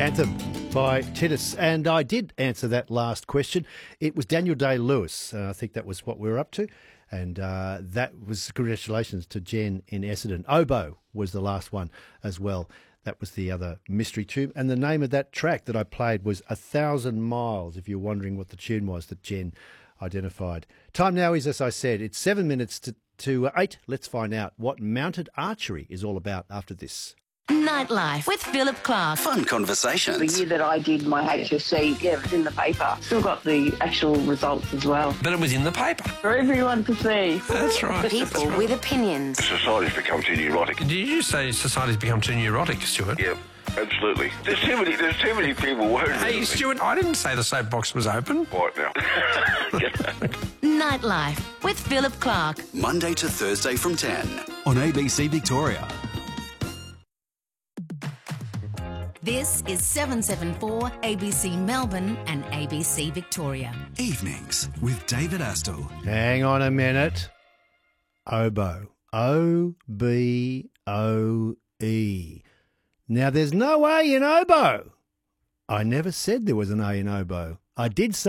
Anthem by Titus. And I did answer that last question. It was Daniel Day-Lewis. I think that was what we were up to. And that was congratulations to Jen in Essendon. Oboe was the last one as well. That was the other mystery tune. And the name of that track that I played was 1,000 Miles, if you're wondering what the tune was that Jen identified. Time now is, as I said, it's 7 minutes to 8. Let's find out what mounted archery is all about after this. Nightlife with Philip Clark. Fun conversations. The year that I did my HSC, it was in the paper. Still got the actual results as well. But it was in the paper. For everyone to see. That's right. People with opinions. Society's become too neurotic. Did you say society's become too neurotic, Stuart? Yeah, absolutely. There's too many people worried. Hey, Stuart, I didn't say the soapbox was open. Right now. Nightlife with Philip Clark. Monday to Thursday from 10 on ABC Victoria. This is 774 ABC Melbourne and ABC Victoria. Evenings with David Astle. Hang on a minute. Oboe. O-B-O-E. Now, there's no A in oboe. I never said there was an A in oboe. I did say